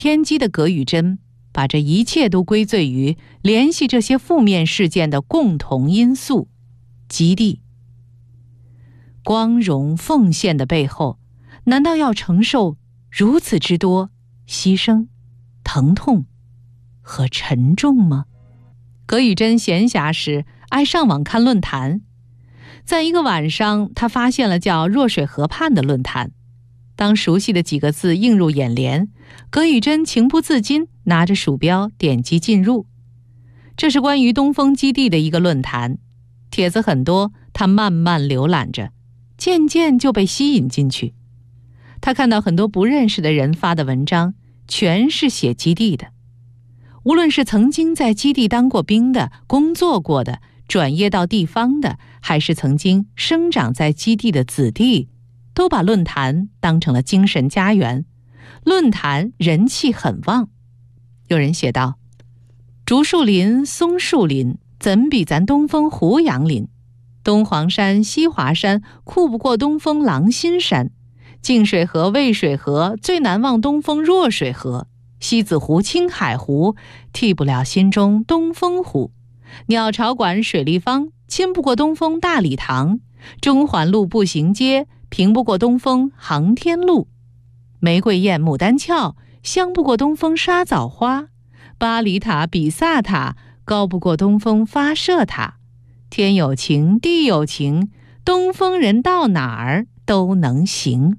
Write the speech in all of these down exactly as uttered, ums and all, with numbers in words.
天机的葛宇珍把这一切都归罪于联系这些负面事件的共同因素——基地。光荣奉献的背后，难道要承受如此之多牺牲、疼痛和沉重吗？葛宇珍闲暇时爱上网看论坛，在一个晚上，他发现了叫弱水河畔的论坛。当熟悉的几个字映入眼帘，葛宇珍情不自禁拿着鼠标点击进入。这是关于东风基地的一个论坛，帖子很多，他慢慢浏览着，渐渐就被吸引进去。他看到很多不认识的人发的文章，全是写基地的。无论是曾经在基地当过兵的、工作过的、转业到地方的，还是曾经生长在基地的子弟，都把论坛当成了精神家园。论坛人气很旺。有人写道：竹树林、松树林怎比咱东风胡杨林？东黄山、西华山酷不过东风狼心山。净水河、渭水河最难忘东风弱水河。西子湖、青海湖替不了心中东风湖。鸟巢馆、水立方亲不过东风大礼堂。中环路步行街平不过东风航天路。玫瑰宴、牡丹俏香不过东风沙枣花。巴黎塔、比萨塔高不过东风发射塔。天有情，地有情，东风人到哪儿都能行。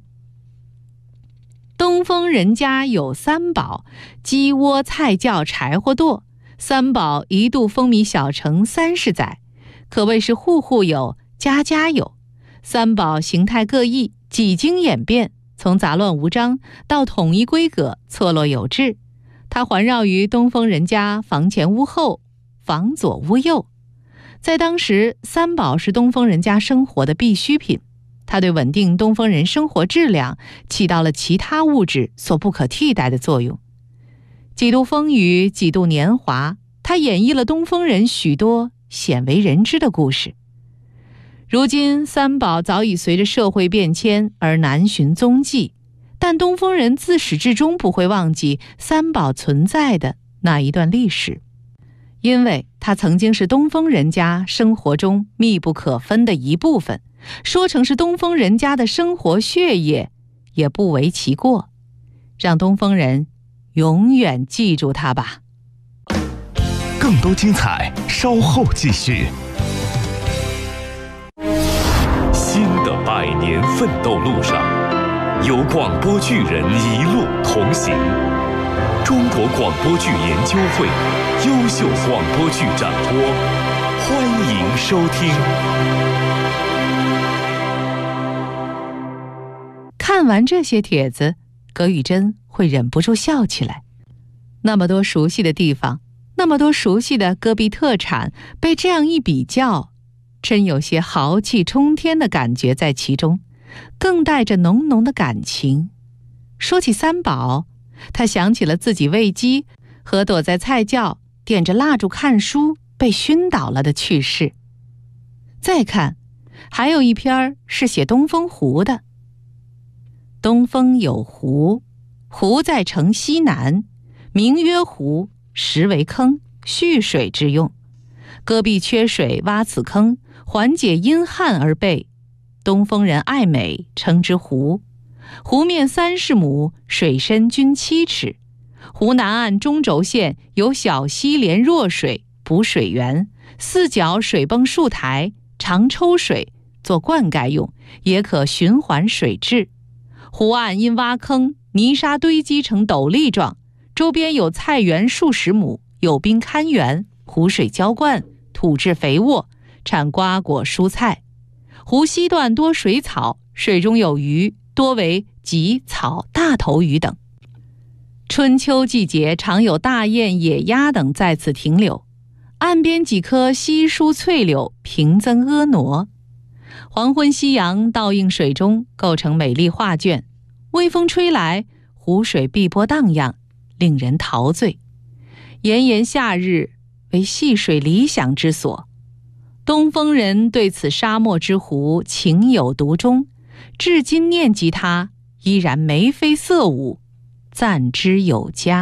东风人家有三宝：鸡窝、菜窖、柴火垛。三宝一度风靡小城三十载，可谓是户户有，家家有。三宝形态各异，几经演变，从杂乱无章到统一规格，错落有致。它环绕于东风人家房前屋后，房左屋右。在当时，三宝是东风人家生活的必需品，它对稳定东风人生活质量起到了其他物质所不可替代的作用。几度风雨，几度年华，它演绎了东风人许多鲜为人知的故事。如今三宝早已随着社会变迁而难寻踪迹，但东风人自始至终不会忘记三宝存在的那一段历史，因为它曾经是东风人家生活中密不可分的一部分，说成是东风人家的生活血液也不为其过。让东风人永远记住它吧。 更多精彩稍后继续。新的百年奋斗路上，有广播剧人一路同行。中国广播剧研究会优秀广播剧展播，欢迎收听。 看完这些帖子，葛宇珍会忍不住笑起来。那么多熟悉的地方，那么多熟悉的戈壁特产，被这样一比较，真有些豪气冲天的感觉在其中，更带着浓浓的感情。说起三宝，他想起了自己喂鸡和躲在菜窖点着蜡烛看书被熏倒了的趣事。再看，还有一篇是写东风湖的。东风有湖，湖在城西南，名曰湖，实为坑，蓄水之用。戈壁缺水，挖此坑，缓解阴旱而备。东风人爱美，称之湖。湖面三十亩，水深均七尺。湖南岸中轴线有小溪连弱水，补水源，四角水泵数台，常抽水做灌溉用，也可循环水质。湖岸因挖坑，泥沙堆积成斗笠状，周边有菜园数十亩，有兵看园，湖水浇灌，土质肥沃，产瓜果蔬菜。湖西段多水草，水中有鱼，多为鲫、草、大头鱼等。春秋季节常有大雁、野鸭等在此停留，岸边几棵稀疏翠柳平增婀娜。黄昏夕阳倒映水中，构成美丽画卷。微风吹来，湖水碧波荡漾，令人陶醉。炎炎夏日为戏水理想之所。东风人对此沙漠之湖情有独钟，至今念及它依然眉飞色舞， 赞之有加。